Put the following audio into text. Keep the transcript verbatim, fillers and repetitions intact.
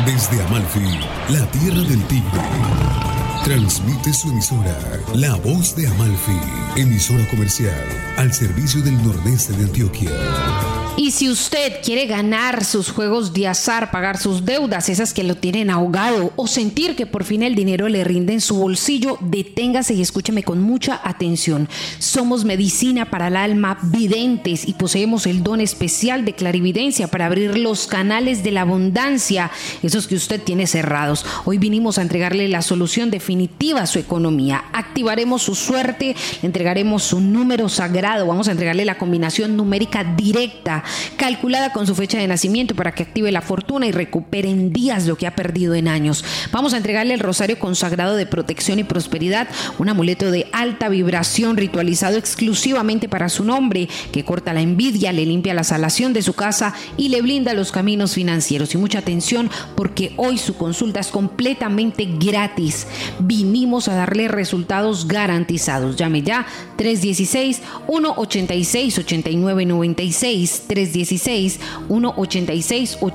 Desde Amalfi, la tierra del tigre, transmite su emisora, La Voz de Amalfi, emisora comercial al servicio del nordeste de Antioquia. Y si usted quiere ganar sus juegos de azar, pagar sus deudas, esas que lo tienen ahogado, o sentir que por fin el dinero le rinde en su bolsillo, deténgase y escúcheme con mucha atención. Somos medicina para el alma, videntes, y poseemos el don especial de clarividencia para abrir los canales de la abundancia, esos que usted tiene cerrados. Hoy vinimos a entregarle la solución definitiva a su economía. Activaremos su suerte, le entregaremos su número sagrado, vamos a entregarle la combinación numérica directa, calculada con su fecha de nacimiento para que active la fortuna y recupere en días lo que ha perdido en años. Vamos a entregarle el rosario consagrado de protección y prosperidad, un amuleto de alta vibración ritualizado exclusivamente para su nombre, que corta la envidia, le limpia la salación de su casa y le blinda los caminos financieros. Y mucha atención, porque hoy su consulta es completamente gratis. Vinimos a darle resultados garantizados. Llame ya tres uno seis, uno ocho seis, ocho nueve nueve seis, tres uno seis, uno ocho seis,